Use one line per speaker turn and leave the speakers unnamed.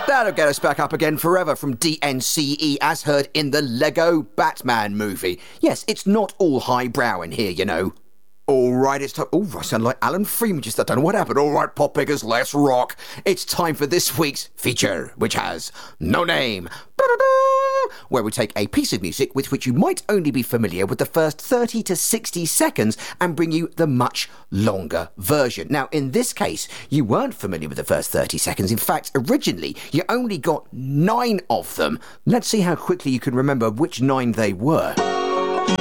That'll get us back up again forever from DNCE as heard in the Lego Batman movie. Yes, it's not all highbrow in here, you know. All right, it's time... Oh, I sound like Alan Freeman just... I don't know what happened. All right, pop pickers, let's rock. It's time for this week's feature, which has no name. Where we take a piece of music with which you might only be familiar with the first 30 to 60 seconds and bring you the much longer version. Now, in this case, you weren't familiar with the first 30 seconds. In fact, originally, you only got 9 of them. Let's see how quickly you can remember which 9 they were.